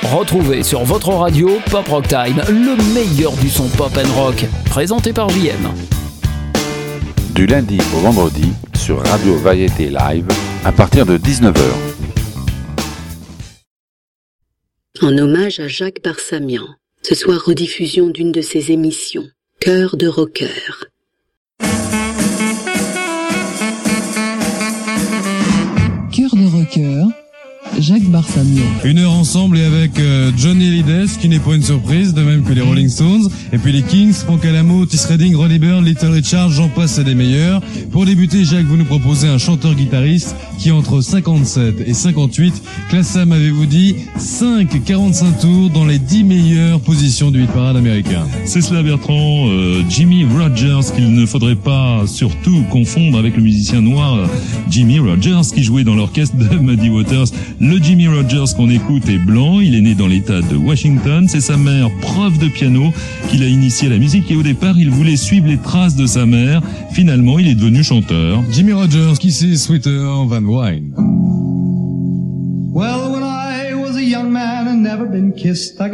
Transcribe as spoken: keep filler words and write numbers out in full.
Retrouvez sur votre radio Pop Rock Time le meilleur du son pop and rock, présenté par J M. Du lundi au vendredi sur Radio Variété Live à partir de dix-neuf heures. En hommage à Jacques Barsamian, ce soir rediffusion d'une de ses émissions, Cœur de rocker. Cœur de rocker, Jacques Barsamian. Une heure ensemble et avec euh, Johnny Hallyday, ce qui n'est pas une surprise, de même que les Rolling Stones, et puis les Kings, Frank Alamo, Otis Redding, Ronnie Byrne, Little Richard, j'en passe, et des meilleurs. Pour débuter, Jacques, vous nous proposez un chanteur-guitariste qui entre cinquante-sept et cinquante-huit classe ça, m'avez-vous dit, cinq quarante-cinq tours dans les dix meilleures positions du hit parade américain. C'est cela, Bertrand. Euh, Jimmy Rogers, qu'il ne faudrait pas surtout confondre avec le musicien noir Jimmy Rogers qui jouait dans l'orchestre de Muddy Waters. Le Jimmy Rogers qu'on écoute est blanc, il est né dans l'état de Washington, c'est sa mère, prof de piano, qui l'a initié à la musique et au départ il voulait suivre les traces de sa mère. Finalement il est devenu chanteur. Jimmy Rogers, qui c'est Sweeter Than Wine. Well, when I was a young man and never been kissed, I got